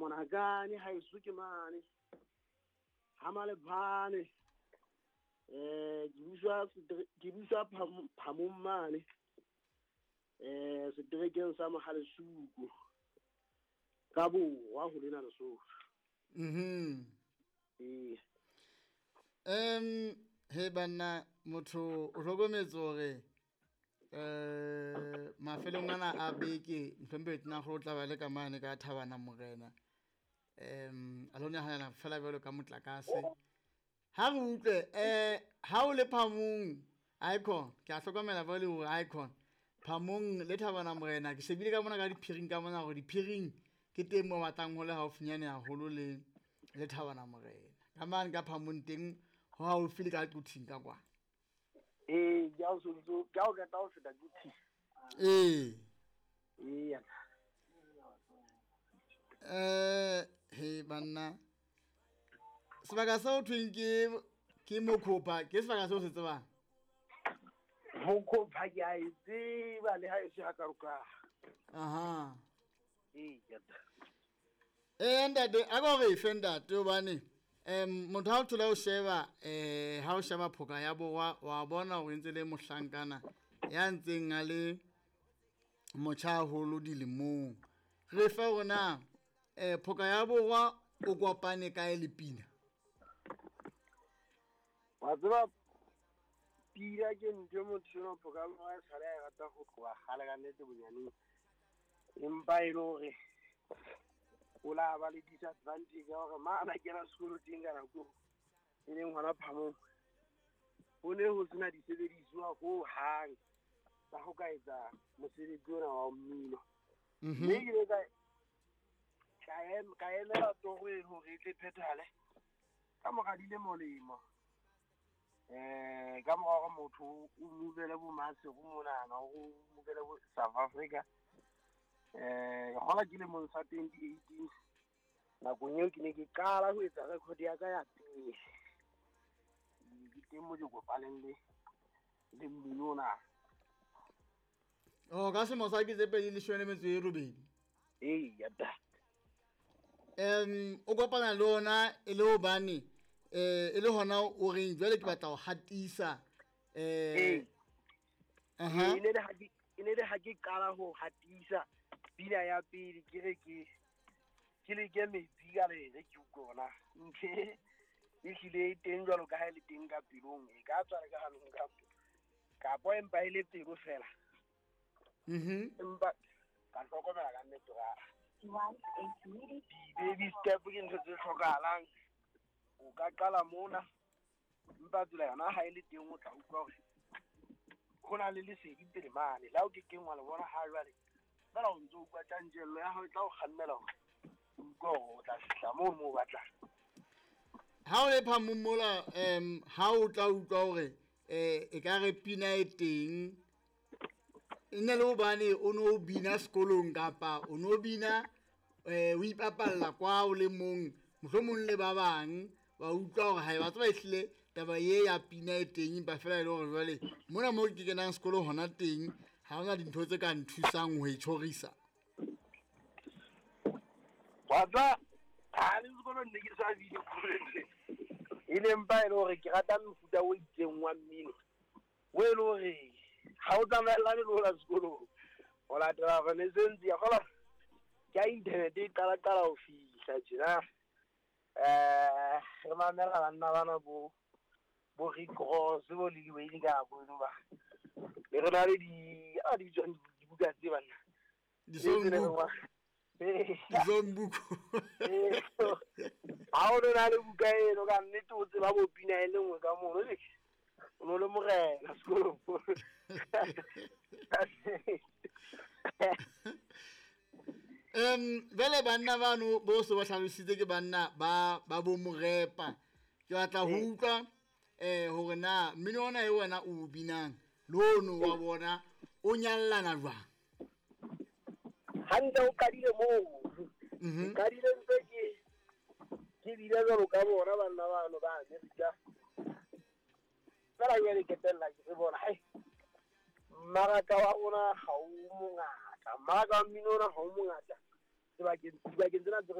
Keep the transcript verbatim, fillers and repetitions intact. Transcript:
monagane ha isuke mane ha male phane eh gibiswa gibiswa phamong mane eh se direken sa mahale suku ka bo wa ho lena leso mhm eh em he bana motho o hlokometse hore eh mafelong ana a beke mhlombe tsena go tla ba le ka mane ka Thabana Morena em alone hana fela belo ka motlakase ha re utlwe eh ha o le phamong icon ke a hlokomela ba le ho icon phamong le Thabana Morena ke sebile ka mona ka diphiring ka mona go diphiring ke teng mo batlang ho le haufinyane haholo le le Thabana Morena ka mane ka phamong teng ho ha o file ka quthing ka kwa eh ja o so ja o ka ta o feta quthing eh eh eh he bana sebaka sa o thweng ke ke mokhopa ke sebaka se o se tsebang mokhopa ke a itse ba le ha e se ha ka ruka aha eh ja eh ndade a go re fenda to bane em motho ha o thola o sheba eh ha o sheba phoka ya bo wa bona go ntse le mohlankana ya ntseng a le mochaholo dilemong re fa gona eh phoka ya bo wa o kopane ka e lepina wa tseba pira ke ntwe motho no phoka wa sala ya rata go tloa gale ka nete bonyane empa e lo re ola ba le disadvantage ya gore maana ke ra sekolo teng ka nako e leng ngwana phamong o ne ho sena disebediswa go hang tsa go ka etsa mosebetsi ona wa mmino mme ke le ka ka em ka emela togo e hore e tle phethale ka moga dile molemo eh ka moga motho o movele bo mase go monana go movele bo South Africa eh hola ke le mo sa twenty eighteen nakong eo ke ne ke qala ho etsa record ya ka ya pele ke teng mo di kopaleng le le mmino o ka se mo sa ke tse pedi le shwele metso e robedi eh ya da em o kopana le ona e le hobane eh e le hona o re jwale ke batla go hatisa eh aha ine le ha ke ine le ha ke qala ho hatisa pina ya pele ke re ke ke le ke metsi ka le re ke ukona nke e hlile teng jwalo ka ha le teng ka pelong e ka tswa le ka hanong ka ka po empa ile pelo fela mhm empa ka hlokomela ka nnete ga baby step ke ntho tse hlokahalang o ka qala mona empa tsela yona ha ile teng o tla utlwa hore go na le lesedi pele mane la o ke keng wa le bona ha jwale bala o ntse o kwa tantjello ya hao tla o kgannela hore o tla fihla moo mo batlang ha o le phamong mola em ha o tla utlwa hore eh e ka re pina e teng e ne le hobane o no bina sekolong kapa o no bina eh o ipapalla kwa o le mong mohlomong le ba bang ba utlwa hore ha e ba tsaba ehlile taba ye ya pina e teng ba fela ile hore jwale mona mo ke kenang sekolo hona teng ha hona dintho tse ka nthusang ho e tshorisa wa tla ha le sekolo nne ke sa video kurente ile mpa ile hore ke rata mefuta o itseng wa mmino o ile hore ha o tsamaela le lola sekolo o latela renaissance ya gola ke internet e qala qala ho fihla jena eh re mamela bana bana bo bo Rick-Ross bo le diwedi ka bo no ba le re na le di a di tswang dibuka tse bana di songbook di songbook eh ha o na le buka e no ka nnete o tseba bo pina e lengwe ka mo le o no le morena sekolo em vele banna bano bo so ba hlalositse ke banna ba ba bo morepa ke batla ho utlwa eh hore na mmino ona e wena o binang lono wa bona o nyallana jwang handa o kadile mo mhm kadile ntse ke ke dile jalo ka bona banna bano ba America fela yele ke tella ke bona hai maraka wa ona ha o mongata maraka wa mmino ona ha o mongata sebakeng sebakeng tsena